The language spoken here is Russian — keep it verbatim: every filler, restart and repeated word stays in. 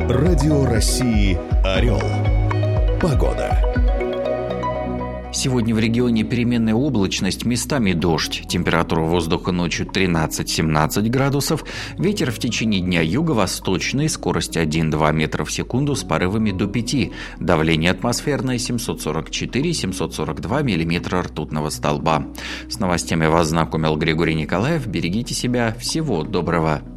Радио России «Орел». Погода. Сегодня в регионе переменная облачность, местами дождь. Температура воздуха ночью тринадцать-семнадцать градусов. Ветер в течение дня юго-восточный, скорость один-два метра в секунду с порывами до пяти. Давление атмосферное семьсот сорок четыре - семьсот сорок два миллиметра ртутного столба. С новостями вас знакомил Григорий Николаев. Берегите себя. Всего доброго.